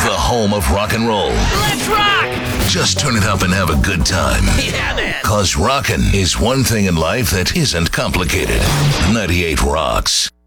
the home of rock and roll. Let's rock! Just turn it up and have a good time. Yeah, man. Cause rockin' is one thing in life that isn't complicated. 98 Rocks.